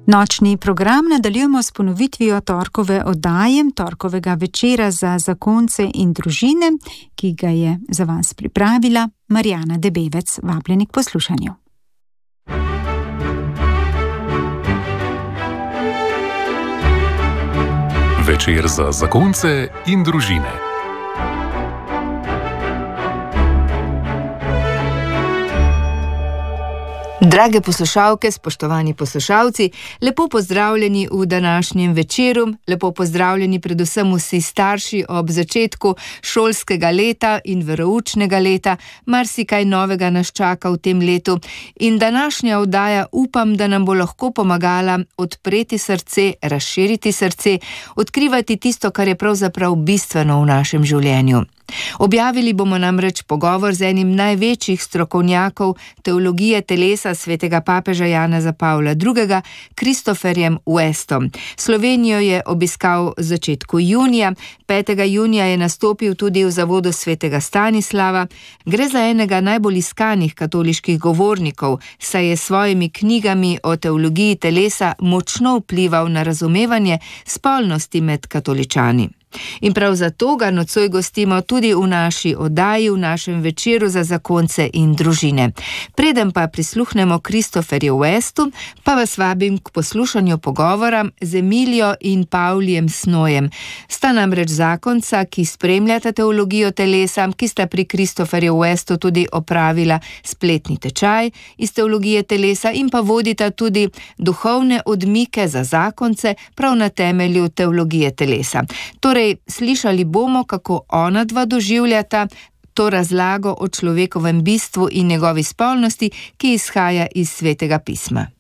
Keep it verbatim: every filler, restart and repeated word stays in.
Nočni program nadaljujemo s ponovitvijo torkove oddaje, torkovega večera za zakonce in družine, ki ga je za vas pripravila Marjana Debevec. Vabljeni k poslušanju. Večer za zakonce in družine. Drage poslušalke, spoštovani poslušalci, lepo pozdravljeni v današnjem večeru, lepo pozdravljeni predvsem vsi starši ob začetku šolskega leta in veroučnega leta. Marsikaj novega nas čaka v tem letu in današnja oddaja upam, da nam bo lahko pomagala odpreti srce, razširiti srce, odkrivati tisto, kar je pravzaprav bistveno v našem življenju. Objavili bomo namreč pogovor z enim največjih strokovnjakov teologije telesa svetega papeža Janeza Pavla drugega, Christopherjem Westom. Slovenijo je obiskal v začetku junija, petega junija je nastopil tudi v zavodu svetega Stanislava. Gre za enega najbolj iskanih katoliških govornikov, saj je s svojimi knjigami o teologiji telesa močno vplival na razumevanje spolnosti med katoličani. In prav zato ga nocoj gostimo tudi v naši oddaji, v našem večeru za zakonce in družine. Preden pa prisluhnemo Christopherju Westu, pa vas vabim k poslušanju pogovora z Emilijo in Pavlijem Snojem. Sta namreč zakonca, ki spremljata teologijo telesa, ki sta pri Christopherju Westu tudi opravila spletni tečaj iz teologije telesa in pa vodita tudi duhovne odmike za zakonce prav na temelju teologije telesa. Torej, slišali bomo, kako ona dva doživljata to razlago o človekovem bistvu in njegovi spolnosti, ki izhaja iz svetega pisma.